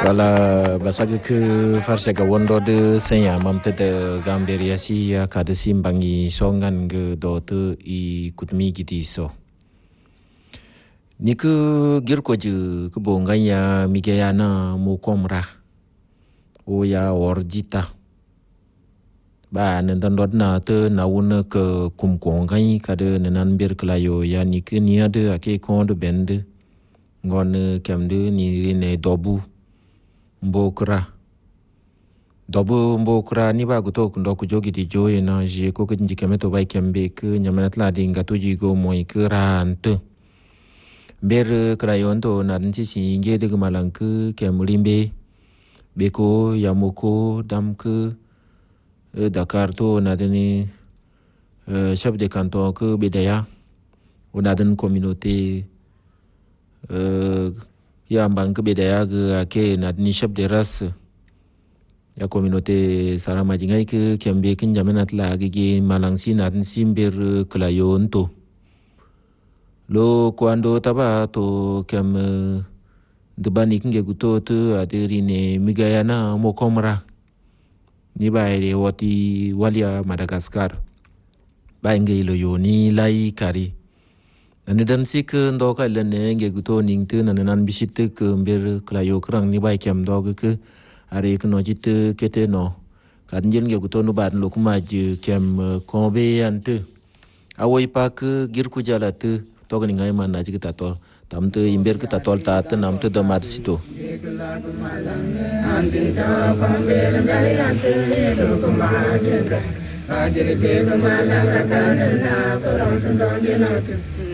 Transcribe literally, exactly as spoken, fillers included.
Wala basaga ke farsega wondo de senya mamte de gamberia si ya kada simbangi songan ge dote I kutmi gidi so. Ni ke girko je ke bonganya migayana mu komra. O ya orjita. Ba nan dan dot na te na wuna ke kum kongai kada nan bir klayo ya ni ke ni ade ake konde bende. Ngon kamde ni rine dobu. Mbokra dobo mbokra ni ba guto kundo kujogi di joye na je ko kinji kemeto bai kembe ke nyamanat la di ngatu jigo moi ke rante ber krayon to na nsi si nge de malang ke kemulimbe beko yamoko dam ke Dakar to na deni chef de canton ke bedaya ona den communauté ya mbang ke bedaya ke ke na ni chef de race ya communauté sarama jingai ke kembe kin jamenat la ge malangsi na simber klayon to lo kwando taba to kem de bani kinge guto to aderi ne migayana mo komra ni baere wati walia Madagascar ba nge lo yoni lai kari Nani dan si ke ndo ka lene nge guto ning te nan nan bisite ke mber klayo krang ni bai kem dog ke are ke no jite kete no kan jen nge guto no ban lo kuma je kem kombe ante awoi pa ke gir ku jala te to ni ngai man na ji ta tol tam te imber ke ta tol ta te nam te da mar sito ante ta kombe ngai ante do kuma je Ajere ke mana ka na ko ron ndo je na